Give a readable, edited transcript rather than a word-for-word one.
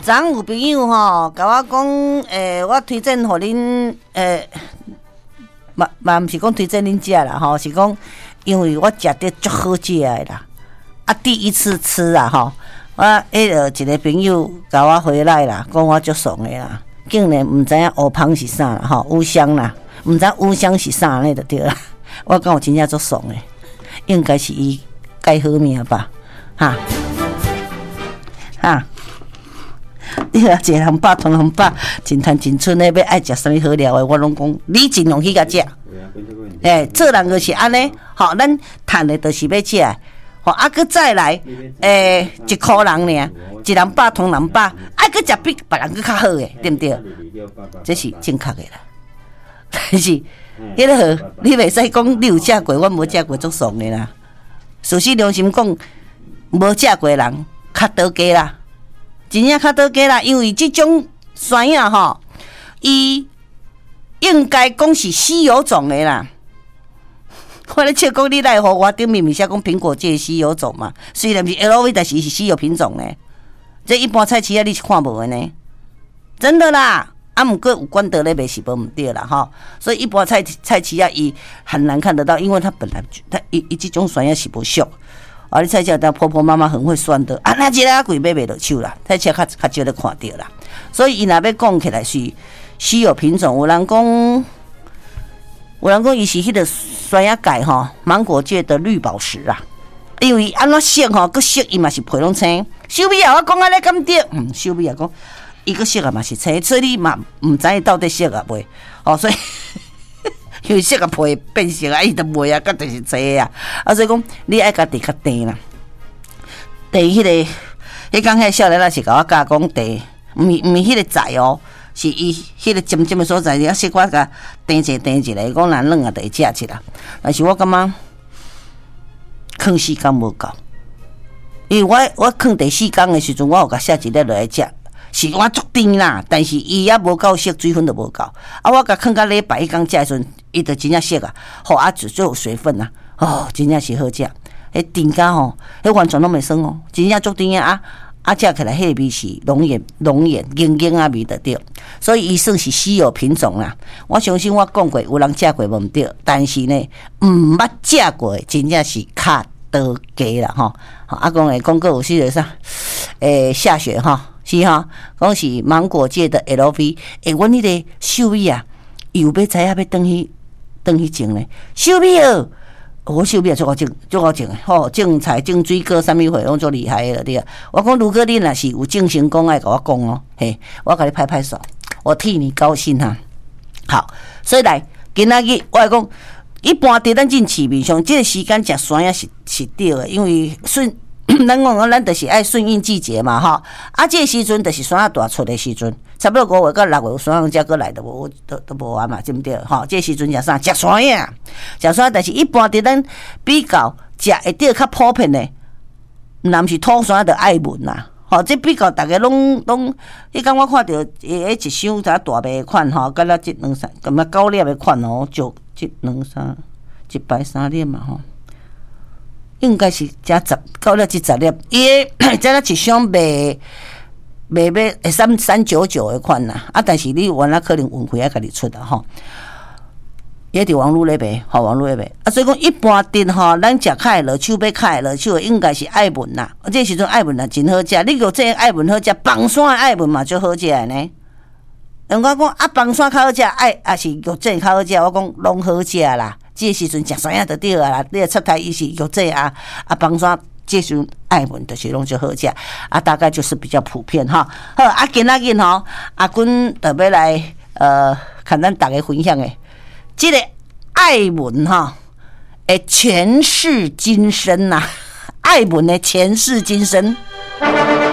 昨有朋友吼，甲我讲，我推荐互恁，嘛毋是讲推荐恁食啦，吼，是讲因为我食得足好食的啦，啊，第一次吃啊，吼，我一个朋友甲我回来啦，讲我足爽的啦，竟然毋知影乌芳是啥啦，吼，乌香啦，毋知乌香是啥呢就对啦，我讲我真正足爽的，应该是伊介好命吧，哈。你啊，一个人饱通人饱，真趁真春的要爱食啥物好料的，我拢讲你尽量去甲食。做人就是安尼，吼，咱趁的就是要食，吼，啊，佮再来，一箍人尔，一人饱通人饱，爱佮食比别人佮较好的，对不对？这是正确的啦。但是，迄个你袂使讲你有食过，我无食过，足爽的啦。事实良心讲，无食过的人较多加啦。真正较多加啦，因为即种酸啊吼，伊应该讲是稀有种的啦。我咧笑讲你来互我顶面面写讲苹果界稀有种嘛，虽然是 LV， 但是是稀有品种呢。这一般菜市啊你是看无的呢，真的啦。啊，毋过有管道咧卖是无毋对啦吼，所以一般菜市啊伊很难看得到，因为它本来伊即种酸啊是无俗。啊！你菜市但婆婆妈妈很会算的，啊，那一个贵买袂落手啦，菜市较少咧看到啦。所以伊若要讲起来是稀有品种，有人讲伊是迄个酸芽钙吼，芒果界的绿宝石啊。因为安怎色吼，佮色伊嘛是皮拢青。小美啊，我讲安尼敢对？小美啊讲伊个色啊嘛是青，所以你嘛毋知伊到底色啊袂。哦，所以。因为色个皮变色啊，伊就袂啊，甲就是济啊，所以讲你爱家己较甜啦。第迄个，迄讲迄少年仔是甲我教讲茶，毋是迄个材哦，是伊迄个尖尖的所在，你啊小可甲甜一下，讲若软啊，就会食起啦。但是我感觉放时间无够，因为我放第4天的时阵，我有甲写一粒落来食。是我足甜啦，但是伊也无够色，水分都无够。啊，我甲放到礼拜1天食的时阵，伊就真正色啊，吼啊就有水分啊，哦，真正是好食。迄甜甲吼，迄完全拢袂酸哦，真正足甜啊！食起来迄个味是浓艳、硬啊味的对。所以伊算是稀有品种啦。我相信我讲过，有人食过无毋对，但是呢，毋捌食过的，真正是较多加啦吼。啊，讲诶，讲过有迄个啥，下雪吼。是哈，讲是芒果界的 LV， 阮迄个秀美啊，又要知影要转去种咧。秀美哦，我秀美啊，足好种诶，吼，种菜种水果，啥物货拢足厉害诶了对啊。我讲如果你若是有种成功，爱甲我讲哦，嘿，我甲你拍拍手，我替你高兴哈。好，所以来今仔日我来讲，一般伫咱种市面上，这个时间食酸啊是对诶，因为咱讲咱就是爱顺应季节嘛，吼！啊，这个时阵就是酸啊大出的时阵，差不多5月到6月酸啊才过来都无啊嘛，对不对？吼！这个时阵食啥？食酸呀，食酸，但是一般伫咱比较食会到较普遍的，若毋是土酸的爱文啦。吼，这比较大家拢，迄天我看到一箱一大白款吼，甲咱这2、3，咁啊9粒的款哦，就这2、3，一摆3粒嘛吼。应该是加9粒至10粒，伊这个一箱卖399的款啦，啊，但是你原来可能运费要家己出的吼，也伫网络咧卖，吼网络咧卖，啊，所以讲一般店吼，咱食较会落手，要较会落手，应该是爱文啦，这时阵爱文啦真好食，你有这爱文好食，棒山的爱文嘛最好食的呢。人我讲啊，棒山较好食，啊是肉粽较好食，我讲拢好食啦。这时阵食酸啊就对啊啦，你个出台伊是肉粽啊，棒山这时阵爱文就是拢就好食，啊大概就是比较普遍哈。好，啊今仔日吼，阿君特别来看咱大家分享的，这个爱文哈，前世今生呐，爱文的前世今生。